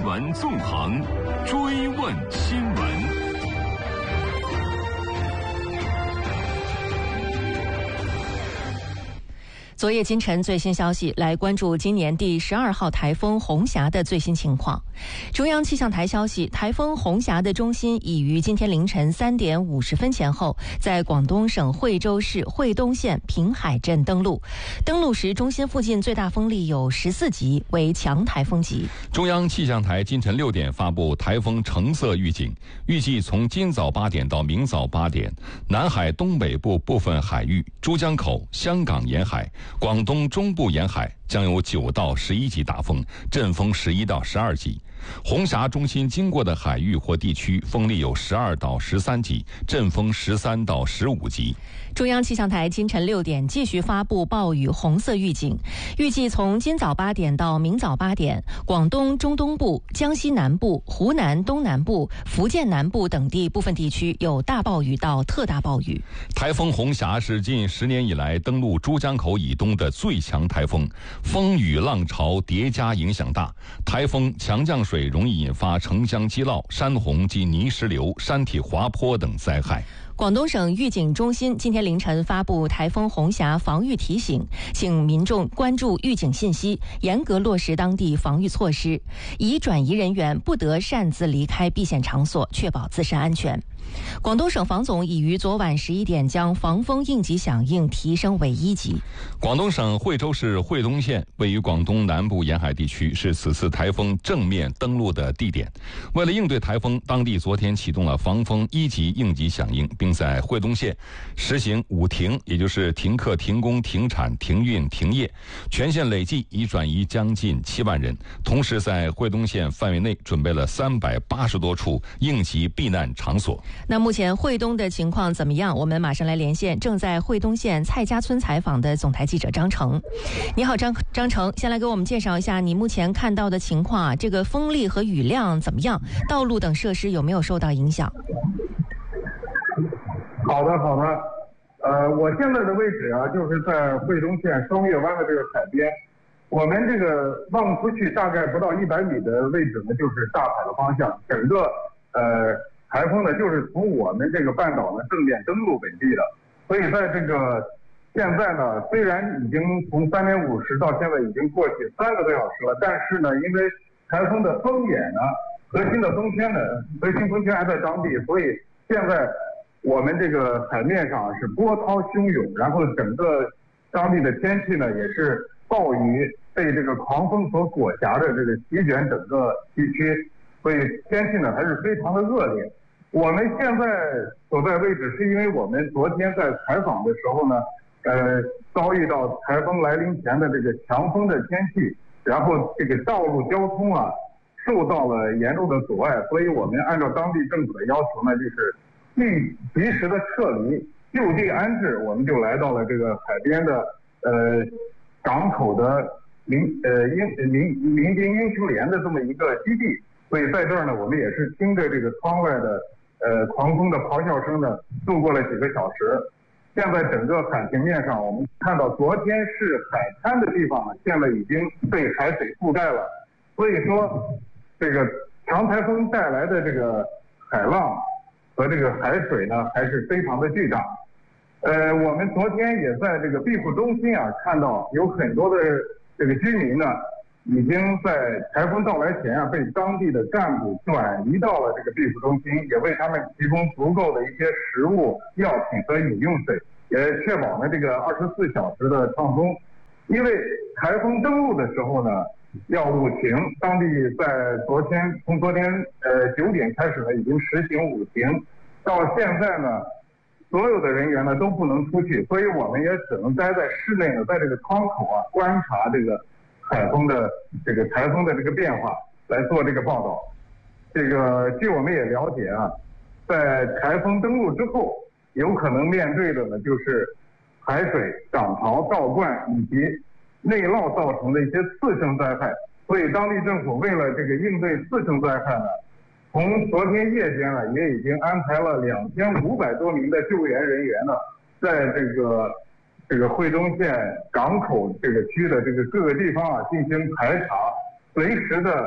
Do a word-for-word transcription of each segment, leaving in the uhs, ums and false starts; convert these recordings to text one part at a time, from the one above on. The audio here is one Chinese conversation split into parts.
闻纵横，追问新闻。 昨夜今晨最新消息，来关注今年第十二号台风红霞的最新情况。中央气象台消息，台风红霞的中心已于今天凌晨三点五十分前后，在广东省惠州市惠东县平海镇登陆。登陆时，中心附近最大风力有十四级，为强台风级。 中央气象台今晨六点发布台风橙色预警，预计从今早八点到明早八点，南海东北部部分海域、珠江口、香港沿海、广东中部沿海将有九到十一级大风，阵风十一到十二级。红霞中心经过的海域或地区风力有十二到十三级，阵风十三到十五级。 中央气象台今晨六点继续发布暴雨红色预警，预计从今早八点到明早八点，广东中东部、江西南部、湖南东南部、福建南部等地部分地区有大暴雨到特大暴雨。 台风红霞是近十年以来登陆珠江口以东的最强台风，风雨浪潮叠加影响大，台风强降水容易引发城乡积涝、山洪及泥石流、山体滑坡等灾害。 广东省预警中心今天凌晨发布台风红霞防御提醒，请民众关注预警信息，严格落实当地防御措施，已转移人员不得擅自离开避险场所，确保自身安全。广东省防总已于昨晚十一点将防风应急响应提升为一级。 广东省惠州市惠东县位于广东南部沿海地区，是此次台风正面登陆的地点。为了应对台风，当地昨天启动了防风一级应急响应，并在惠东县实行五停，也就是停课、停工、停产、停运、停业，全县累计已转移将近七万人。同时在惠东县范围内准备了三百八十多处应急避难场所。 那目前惠东的情况怎么样？我们马上来连线正在惠东县蔡家村采访的总台记者张成。你好，张张成，先来给我们介绍一下你目前看到的情况啊，这个风力和雨量怎么样？道路等设施有没有受到影响？ 好的，好的。呃，我现在的位置啊，就是在惠东县双月湾的这个海边。我们这个望出去大概不到一百米的位置呢，就是大海的方向。整个呃。台风呢，就是从我们这个半岛呢正面登陆本地的，所以在这个现在呢，虽然已经从三点五十到现在已经过去三个多小时了，但是呢，因为台风的风眼呢，核心的风圈呢，核心风圈还在当地，所以现在我们这个海面上是波涛汹涌，然后整个当地的天气呢，也是暴雨被这个狂风所裹挟着这个席卷整个地区，所以天气呢还是非常的恶劣。我们现在所在位置是因为我们昨天在采访的时候呢，呃，遭遇到台风来临前的这个强风的天气，然后这个道路交通啊受到了严重的阻碍，所以我们按照当地政府的要求呢，就是立及时的撤离，就地安置，我们就来到了这个海边的呃港口的民呃英民民兵英雄连的这么一个基地，所以在这儿呢，我们也是听着这个窗外的。呃，狂风的咆哮声呢，度过了几个小时。现在整个海平面上，我们看到昨天是海滩的地方呢，现在已经被海水覆盖了。所以说，这个强台风带来的这个海浪和这个海水呢，还是非常的巨大。呃，我们昨天也在这个庇护中心啊，看到有很多的这个居民呢。已经在台风到来前啊，被当地的干部转移到了这个庇护中心，也为他们提供足够的一些食物、药品和饮用水，也确保了这个二十四小时的畅通。因为台风登陆的时候呢，要五停，当地在昨天从昨天呃九点开始呢，已经实行五停，到现在呢，所有的人员呢都不能出去，所以我们也只能待在室内呢，在这个窗口啊观察这个。台风的这个台风的这个变化来做这个报道。这个据我们也了解啊，在台风登陆之后，有可能面对的呢就是海水涨潮、倒灌以及内涝造成的一些次生灾害。所以当地政府为了这个应对次生灾害呢，从昨天夜间呢也已经安排了两千五百多名的救援人员呢，在这个。这个惠东县港口这个区的这个各个地方啊进行排查，随时的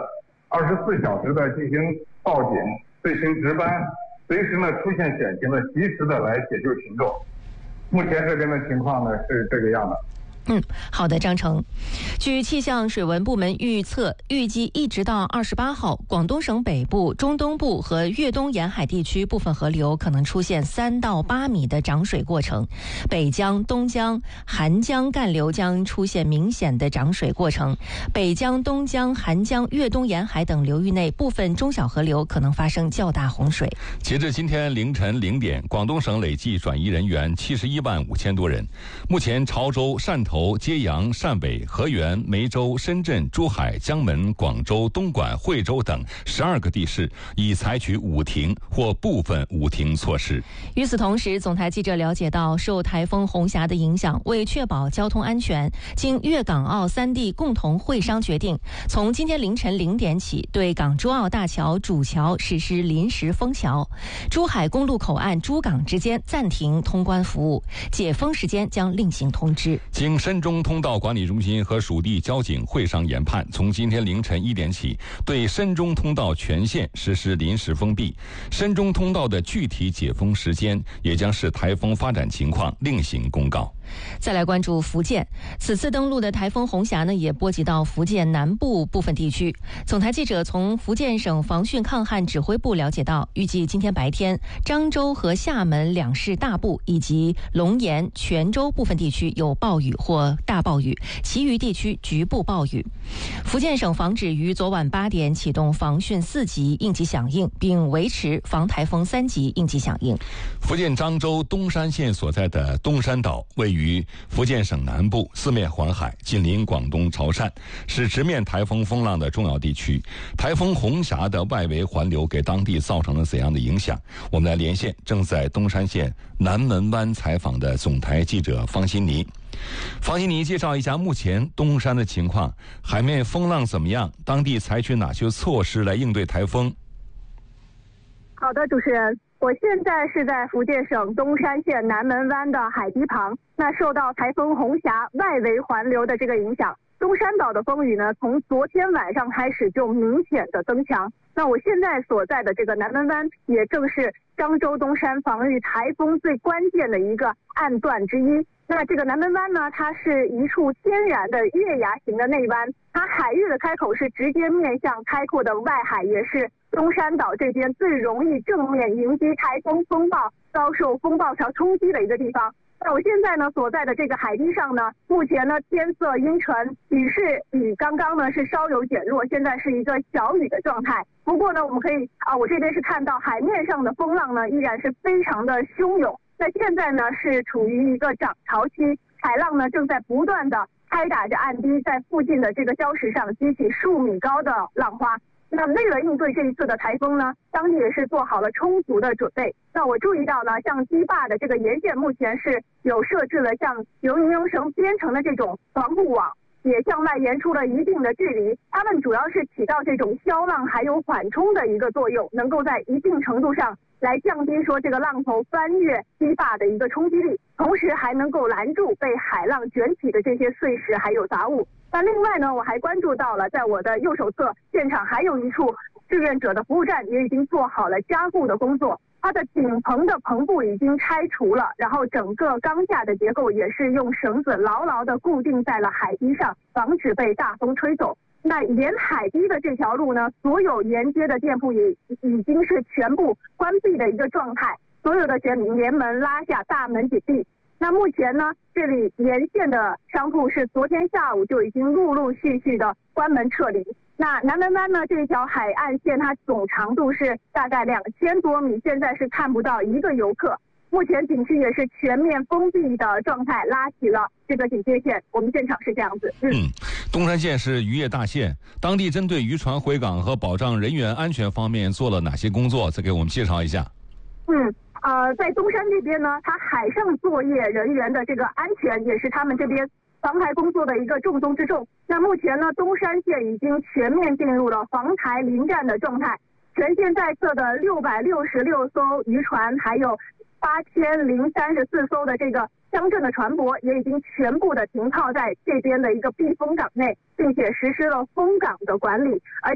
二十四小时的进行报警、随行值班，随时呢出现险情的及时的来解救群众。目前这边的情况呢是这个样的。 嗯，好的，张成。据气象水文部门预测，预计一直到二十八号，广东省北部、中东部和粤东沿海地区部分河流可能出现三到八米的涨水过程，北江、东江、韩江干流将出现明显的涨水过程，北江、东江、韩江、粤东沿海等流域内部分中小河流可能发生较大洪水。 截至今天凌晨零点，广东省累计转移人员七十一万五千多人。目前，潮州、汕头、揭阳、汕北、河源、梅州、深圳、珠海、江门、广州、东莞、惠州等十二个地市已采取五停或部分五停措施。 与此同时，总台记者了解到，受台风红霞的影响，为确保交通安全，经粤港澳三地共同会商决定，从今天凌晨零点起，对港珠澳大桥主桥实施临时封桥，珠海公路口岸珠港之间暂停通关服务，解封时间将另行通知。 经深中通道管理中心和属地交警会商研判，从今天凌晨一点起，对深中通道全线实施临时封闭。深中通道的具体解封时间也将视台风发展情况另行公告。 再来关注福建，此次登陆的台风红霞呢，也波及到福建南部部分地区。总台记者从福建省防汛抗旱指挥部了解到，预计今天白天，漳州和厦门两市大部以及龙岩、泉州部分地区有暴雨或大暴雨，其余地区局部暴雨。福建省防指于昨晚八点启动防汛四级应急响应，并维持防台风三级应急响应。 福建漳州东山县所在的东山岛位于福建省南部，四面环海，紧邻广东潮汕，是直面台风风浪的重要地区。台风红霞的外围环流给当地造成了怎样的影响？我们来连线正在东山县南门湾采访的总台记者方欣妮。方欣妮介绍一下目前东山的情况，海面风浪怎么样？当地采取哪些措施来应对台风？ 好的，主持人，我现在是在福建省东山县南门湾的海堤旁。那受到台风红霞外围环流的这个影响，东山岛的风雨呢，从昨天晚上开始就明显的增强。那我现在所在的这个南门湾，也正是漳州东山防御台风最关键的一个岸段之一。那这个南门湾呢，它是一处天然的月牙形的内湾，它海域的开口是直接面向开阔的外海，也是东山岛这边最容易正面迎击台风风暴、遭受风暴潮冲击的一个地方。那我现在呢所在的这个海堤上呢，目前呢天色阴沉，雨势比刚刚呢是稍有减弱，现在是一个小雨的状态。不过呢，我们可以啊，我这边是看到海面上的风浪呢依然是非常的汹涌。那现在呢是处于一个涨潮期，海浪呢正在不断的拍打着岸堤，在附近的这个礁石上激起数米高的浪花。那为了应对这一次的台风呢，当地也是做好了充足的准备。那我注意到呢，像堤坝的这个沿线目前是有设置了像由尼龙绳编成的这种防护网，也向外延出了一定的距离。它们主要是起到这种消浪还有缓冲的一个作用，能够在一定程度上来降低说这个浪头翻越堤坝的一个冲击力，同时还能够拦住被海浪卷起的这些碎石还有杂物。那另外呢，我还关注到了在我的右手侧现场还有一处志愿者的服务站也已经做好了加固的工作，它的顶棚的棚布已经拆除了，然后整个钢架的结构也是用绳子牢牢地固定在了海堤上，防止被大风吹走。那沿海堤的这条路呢，所有沿街的店铺也已经是全部关闭的一个状态，所有的店连门拉下，大门紧闭。那目前呢，这里沿线的商铺是昨天下午就已经陆陆续续的关门撤离。那南门湾呢，这一条海岸线它总长度是大概两千多米，现在是看不到一个游客。目前景区也是全面封闭的状态，拉起了这个警戒线。我们现场是这样子。嗯， 嗯东山县是渔业大县，当地针对渔船回港和保障人员安全方面做了哪些工作？再给我们介绍一下。 嗯。呃，在东山这边呢，它海上作业人员的这个安全也是他们这边防台工作的一个重中之重。那目前呢，东山县已经全面进入了防台临战的状态，全县在册的六百六十六艘渔船，还有八千零三十四艘的这个乡镇的船舶，也已经全部的停靠在这边的一个避风港内，并且实施了封港的管理，而且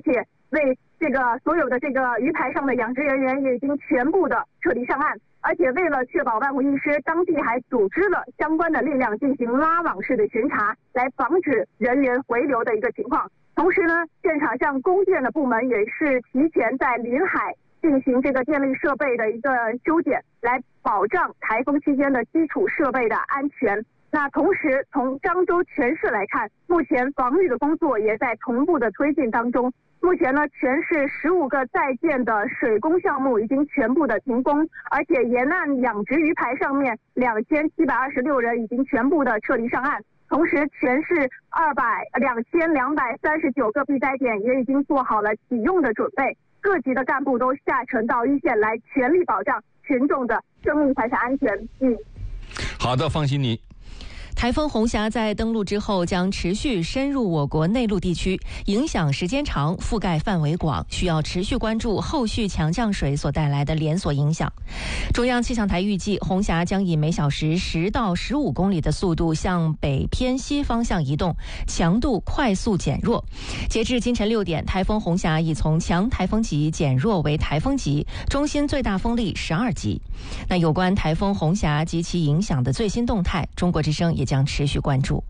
为这个所有的这个鱼排上的养殖人员也已经全部的撤离上岸。而且为了确保万无一失，当地还组织了相关的力量进行拉网式的巡查，来防止人员回流的一个情况。同时呢，现场像供电的部门也是提前在临海进行这个电力设备的一个修剪，来保障台风期间的基础设备的安全。那同时从漳州全市来看，目前防御的工作也在同步的推进当中。目前呢，全市十五个在建的水工项目已经全部的停工，而且沿岸养殖鱼排上面两千七百二十六人已经全部的撤离上岸。同时，全市二百两千两百三十九个避灾点也已经做好了启用的准备，各级的干部都下沉到一线来，全力保障群众的生命财产安全。嗯， 好的，放心你。 台风红霞在登陆之后将持续深入我国内陆地区，影响时间长，覆盖范围广，需要持续关注后续强降水所带来的连锁影响。中央气象台预计，红霞将以每小时十到十五公里的速度向北偏西方向移动，强度快速减弱。截至今晨六点，台风红霞已从强台风级减弱为台风级，中心最大风力十二级。那有关台风红霞及其影响的最新动态，中国之声也将持续关注。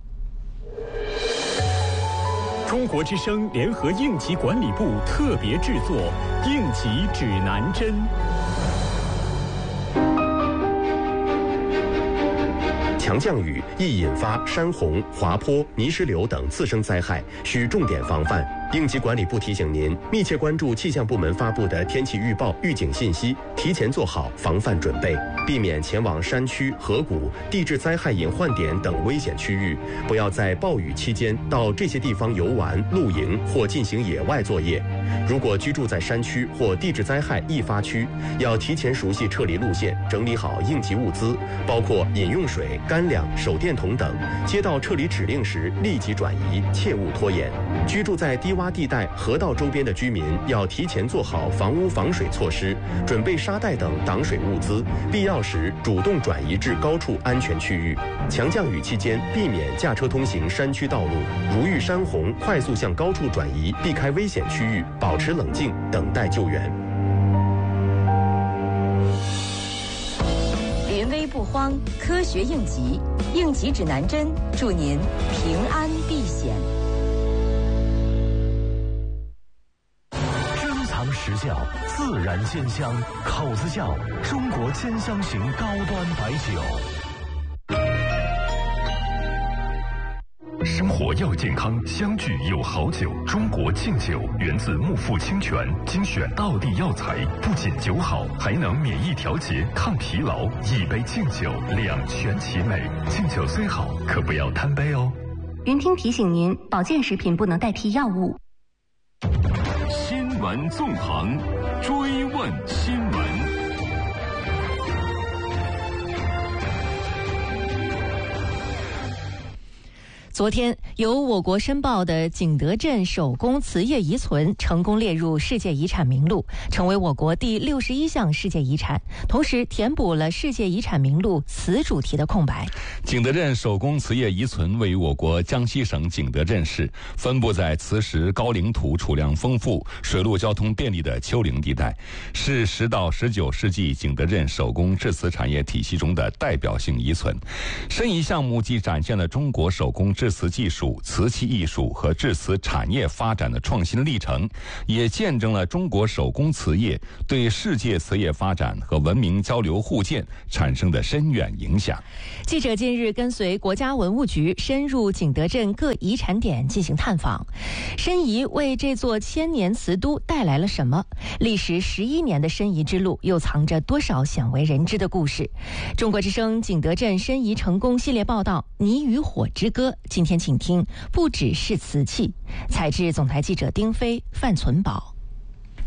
中国之声联合应急管理部特别制作《应急指南针》。 强降雨易引发山洪、滑坡、泥石流等次生灾害，需重点防范。应急管理部提醒您，密切关注气象部门发布的天气预报、预警信息，提前做好防范准备，避免前往山区、河谷、地质灾害隐患点等危险区域。不要在暴雨期间到这些地方游玩、露营或进行野外作业。如果居住在山区或地质灾害易发区，要提前熟悉撤离路线，整理好应急物资，包括饮用水、干粮、手电筒等。接到撤离指令时，立即转移，切勿拖延。居住在低洼地带、河道周边的居民要提前做好房屋防水措施，准备沙袋等挡水物资，必要时主动转移至高处安全区域。强降雨期间，避免驾车通行山区道路，如遇山洪，快速向高处转移，避开危险区域，保持冷静，等待救援。 临危不慌，科学应急，应急指南针，祝您平安避险。 珍藏实窖，自然鲜香，口子窖，中国兼香型高端白酒。 生活要健康，相聚有好酒。中国敬酒源自木富清泉，精选道地药材，不仅酒好，还能免疫调节、抗疲劳。一杯敬酒，两全其美。敬酒虽好，可不要贪杯哦。 云听提醒您，保健食品不能代替药物。 新闻纵横，追问新闻。 昨天，由我国申报的景德镇手工瓷业遗存成功列入世界遗产名录，成为我国第六十一项世界遗产，同时填补了世界遗产名录瓷主题的空白。 景德镇手工瓷业遗存位于我国江西省景德镇市，分布在磁石高岭土储量丰富、水陆交通便利的丘陵地带，是十到十九世纪景德镇手工制瓷产业体系中的代表性遗存。申遗项目既展现了中国手工制瓷技术、瓷器艺术和制瓷产业发展的创新历程，也见证了中国手工瓷业对世界瓷业发展和文明交流互鉴产生的深远影响。 记者近日跟随国家文物局深入景德镇各遗产点进行探访，申遗为这座千年瓷都带来了什么？历时十一年的申遗之路又藏着多少鲜为人知的故事？中国之声景德镇申遗成功系列报道《泥与火之歌》，今天请听不只是瓷器。采制总台记者丁飞、范存宝。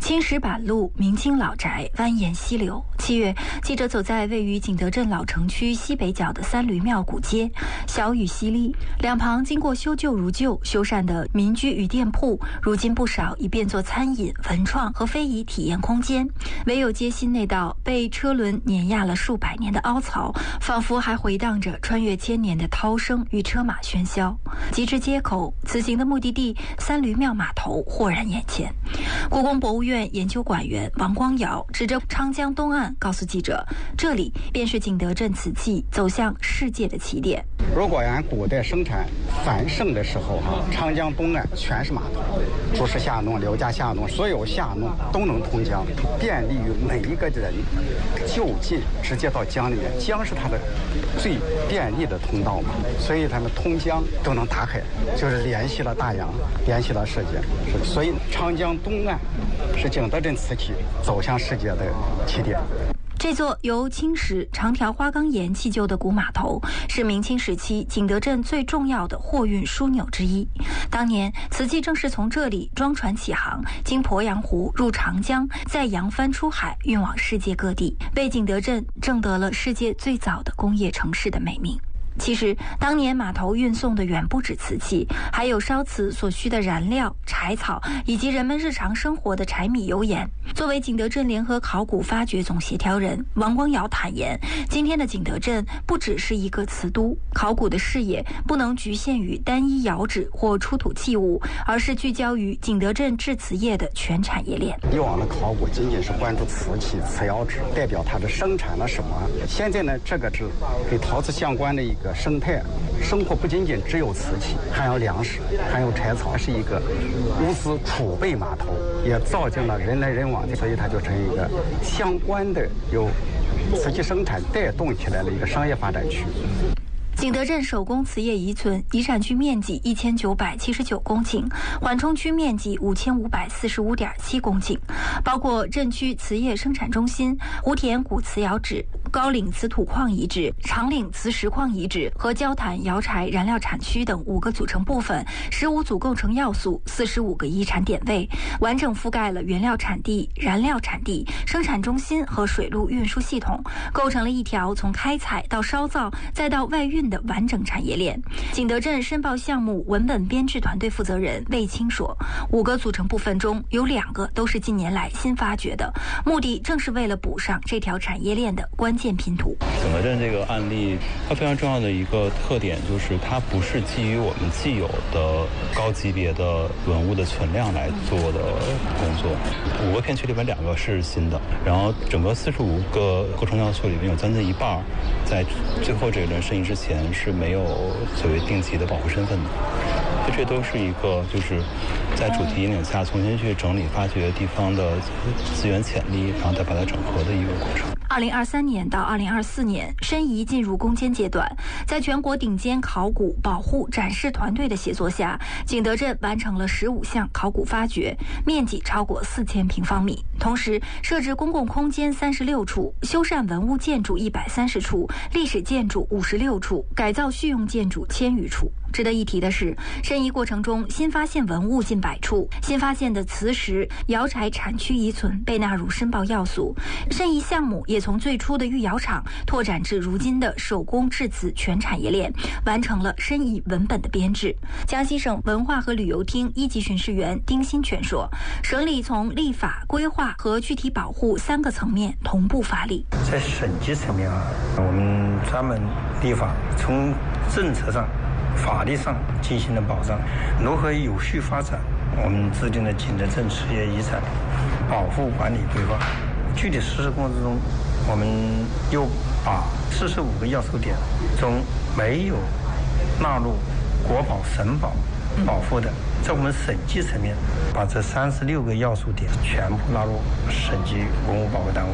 青石板路、明清老宅蜿蜒溪流。七月，记者走在位于景德镇老城区西北角的三驴庙古街，小雨淅沥，两旁经过修旧如旧、修缮的民居与店铺，如今不少已变作餐饮、文创和非遗体验空间。唯有街心那道被车轮碾压了数百年的凹槽，仿佛还回荡着穿越千年的涛声与车马喧嚣。及至街口，此行的目的地三驴庙码头豁然眼前。故宫博物院研究馆员王光尧指着长江东岸告诉记者，这里便是景德镇瓷器走向世界的起点。 如果按古代生产繁盛的时候哈，长江东岸全是码头，朱氏下弄、刘家下弄，所有下弄都能通江，便利于每一个人就近直接到江里面。江是它的最便利的通道嘛，所以他们通江都能打开，就是联系了大洋，联系了世界。所以长江东岸是景德镇瓷器走向世界的起点。 这座由青石、长条花岗岩砌就的古码头，是明清时期景德镇最重要的货运枢纽之一。当年，瓷器正是从这里装船起航，经鄱阳湖入长江，再扬帆出海，运往世界各地，为景德镇挣得了世界最早的工业城市的美名。其实，当年码头运送的远不止瓷器，还有烧瓷所需的燃料、柴草，以及人们日常生活的柴米油盐。作为景德镇联合考古发掘总协调人，王光尧坦言，今天的景德镇不只是一个瓷都，考古的视野不能局限于单一窑址或出土器物，而是聚焦于景德镇制瓷业的全产业链。 以往的考古仅仅是关注瓷器、瓷窑址，代表它的生产了什么。现在呢，这个是跟陶瓷相关的一个生态生活，不仅仅只有瓷器，还有粮食，还有柴草，是一个物资储备码头，也造就了人来人往，所以它就成一个相关的由瓷器生产带动起来的一个商业发展区。 景德镇手工瓷业遗存遗产区面积一千九百七十九公顷，缓冲区面积五千五百四十五点七公顷，包括镇区瓷业生产中心、湖田古瓷窑址、高岭瓷土矿遗址、长岭瓷石矿遗址和焦坛窑柴燃料产区等五个组成部分，十五组构成要素，四十五个遗产点位，完整覆盖了原料产地、燃料产地、生产中心和水路运输系统，构成了一条从开采到烧造再到外运的完整产业链。景德镇申报项目文本编制团队负责人魏青说，五个组成部分中有两个都是近年来新发掘的，目的正是为了补上这条产业链的关键拼图。 景德镇这个案例，它非常重要的一个特点就是它不是基于我们既有的高级别的文物的存量来做的工作。五个片区里面两个是新的，然后整个四十五个构成要素里面有将近一半在最后这一轮审议之前是没有所谓定级的保护身份的，所以这都是一个就是在主题引领下重新去整理发掘地方的资源潜力，然后再把它整合的一个过程。 二零二三年到二零二四年，申遗进入攻坚阶段，在全国顶尖考古保护展示团队的协作下，景德镇完成了十五项考古发掘，面积超过四千平方米，同时设置公共空间三十六处，修缮文物建筑一百三十处，历史建筑五十六处，改造蓄用建筑千余处。值得一提的是，申遗过程中新发现文物近百处，新发现的瓷石、窑柴产区遗存被纳入申报要素。申遗项目也从最初的御窑厂拓展至如今的手工制瓷全产业链，完成了申遗文本的编制。江西省文化和旅游厅一级巡视员丁新全说，省里从立法、规划和具体保护三个层面同步发力。 在省级层面啊，我们专门立法，从政策上法律上进行了保障，如何有序发展，我们制定了景德镇瓷业遗产保护管理规划。具体实施过程中，我们又把四十五个要素点中没有纳入国保、省保保护的，在我们省级层面把这三十六个要素点全部纳入省级文物保护单位。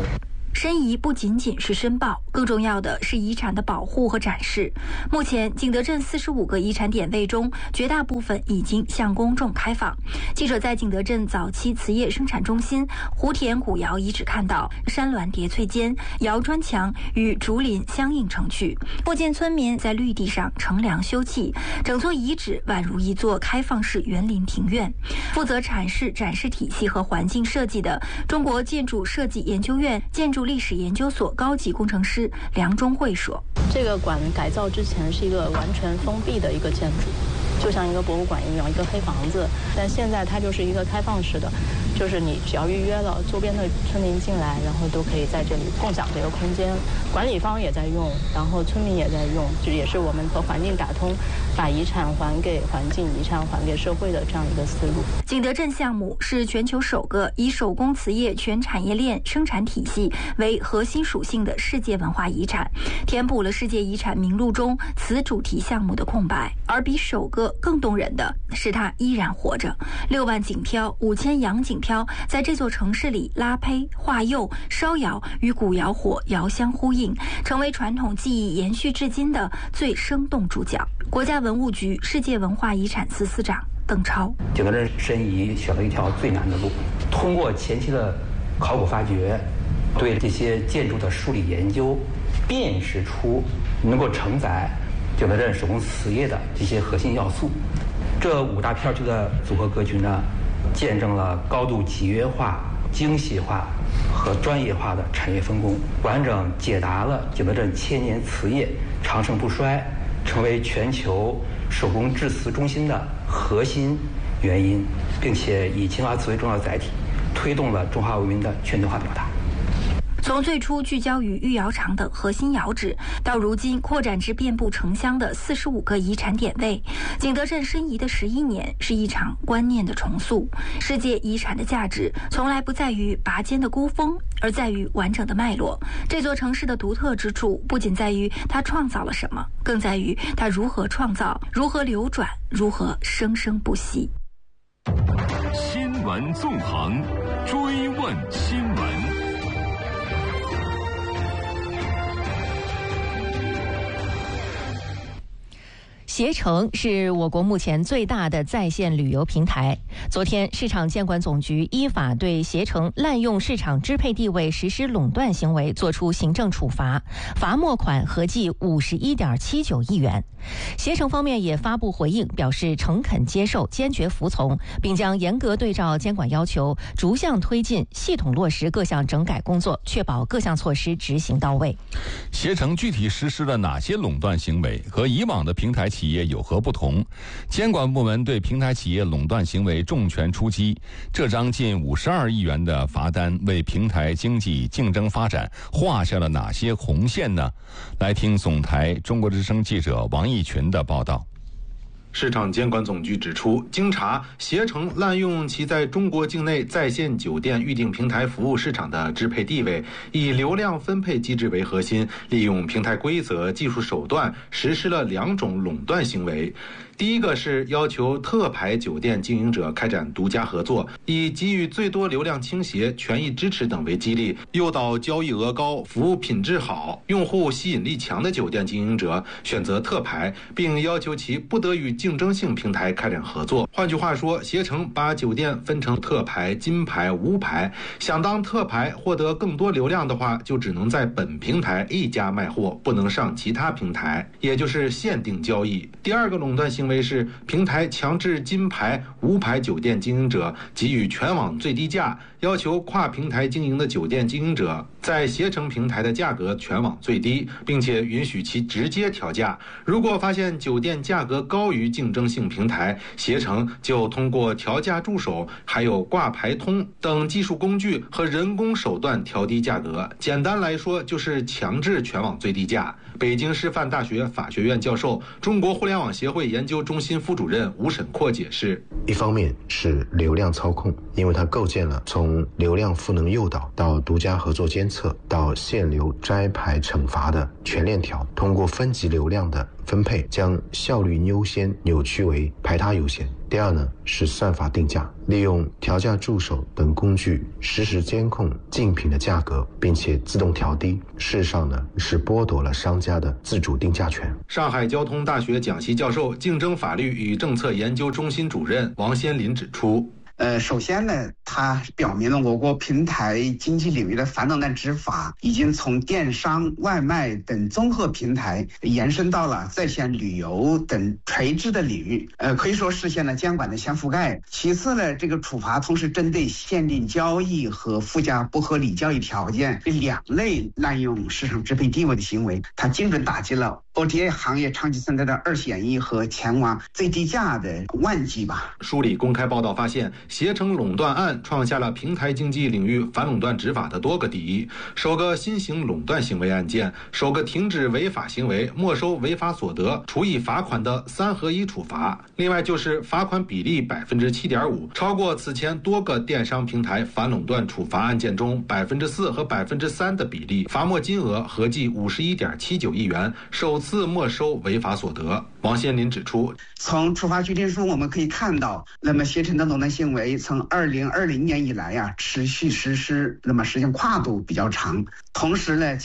申遗不仅仅是申报，更重要的是遗产的保护和展示。目前，景德镇四十五个遗产点位中，绝大部分已经向公众开放。记者在景德镇早期瓷业生产中心湖田古窑遗址看到，山峦叠翠间，窑砖墙与竹林相映成趣，附近村民在绿地上乘凉休憩，整座遗址宛如一座开放式园林庭院。负责阐释展示体系和环境设计的中国建筑设计研究院建筑历史研究所高级工程师梁中慧说：“ 这个馆改造之前是一个完全封闭的一个建筑，就像一个博物馆一样，一个黑房子。但现在它就是一个开放式的，就是你只要预约了，周边的村民进来，然后都可以在这里共享这个空间。管理方也在用，然后村民也在用，这也是我们和环境打通，把遗产还给环境，遗产还给社会的这样一个思路。” 景德镇项目是全球首个以手工瓷业全产业链生产体系为核心属性的世界文化遗产，填补了世界遗产名录中瓷主题项目的空白。而比首个更动人的是，它依然活着。六万锦漂、五千洋锦漂在这座城市里拉胚、化釉、烧窑，与古窑火遥相呼应，成为传统技艺延续至今的最生动主角。国家文物局世界文化遗产司司长邓超： 景德镇申遗选了一条最难的路，通过前期的考古发掘，对这些建筑的梳理研究，辨识出能够承载景德镇手工瓷业的这些核心要素。这五大片区的组合格局呢，见证了高度集约化、精细化和专业化的产业分工，完整解答了景德镇千年瓷业长盛不衰，成为全球手工制瓷中心的核心原因，并且以青花瓷为重要载体，推动了中华文明的全球化表达。 从最初聚焦于御窑厂等核心窑址，到如今扩展至遍布城乡的四十五个遗产点位，景德镇申遗的十一年是一场观念的重塑。世界遗产的价值从来不在于拔尖的孤峰，而在于完整的脉络。这座城市的独特之处，不仅在于它创造了什么，更在于它如何创造，如何流转，如何生生不息。 新闻纵横，追问新闻。 携程是我国目前最大的在线旅游平台。昨天，市场监管总局依法对携程滥用市场支配地位实施垄断行为作出行政处罚，罚没款合计五十一点七九亿元。携程方面也发布回应，表示诚恳接受，坚决服从，并将严格对照监管要求，逐项推进系统落实各项整改工作，确保各项措施执行到位。 携程具体实施了哪些垄断行为，和以往的平台企业有何不同？监管部门对平台企业垄断行为重拳出击，这张近五十二亿元的罚单为平台经济竞争发展画下了哪些红线呢？来听总台中国之声记者王义群的报道。 市场监管总局指出，经查，携程滥用其在中国境内在线酒店预订平台服务市场的支配地位，以流量分配机制为核心，利用平台规则、技术手段实施了两种垄断行为。第一个是要求特牌酒店经营者开展独家合作，以给予最多流量倾斜、权益支持等为激励，诱导交易额高、服务品质好、用户吸引力强的酒店经营者选择特牌，并要求其不得与竞争性平台开展合作。换句话说，携程把酒店分成特牌、金牌、无牌，想当特牌获得更多流量的话，就只能在本平台一家卖货，不能上其他平台，也就是限定交易。第二个垄断行为为是平台强制金牌、无牌酒店经营者给予全网最低价，要求跨平台经营的酒店经营者在携程平台的价格全网最低，并且允许其直接调价。如果发现酒店价格高于竞争性平台，携程就通过调价助手、还有挂牌通等技术工具和人工手段调低价格。简单来说，就是强制全网最低价。北京师范大学法学院教授、中国互联网协会研究中心副主任吴沈阔解释： 一方面是流量操控，因为它构建了从流量赋能诱导到独家合作监测到限流摘牌惩罚的全链条，通过分级流量的分配，将效率优先扭曲为排他优先。第二呢，是算法定价，利用调价助手等工具实时监控竞品的价格，并且自动调低。事实上呢，是剥夺了商家的自主定价权。 上海交通大学讲席教授、竞争法律与政策研究中心主任王先林指出， 呃，首先呢，它表明了我国平台经济领域的反垄断执法已经从电商、外卖等综合平台延伸到了在线旅游等垂直的领域，呃，可以说实现了监管的全覆盖。其次呢，这个处罚同时针对限定交易和附加不合理交易条件这两类滥用市场支配地位的行为，它精准打击了O T A 行业长期存在的二选一和前往最低价的万计吧。 梳理公开报道发现，携程垄断案创下了平台经济领域反垄断执法的多个第一，首个新型垄断行为案件，首个停止违法行为、没收违法所得、处以罚款的三合一处罚。另外就是罚款比例百分之七点五，超过此前多个电商平台反垄断处罚案件中百分之四和百分之三的比例，罚没金额合计五十一点七九亿元，首次没收违法所得。王先林指出， 从处罚决定书我们可以看到，那么携程的垄断行为从二零二零年以来呀、啊，持续实施，那么时间跨度比较长，同时呢。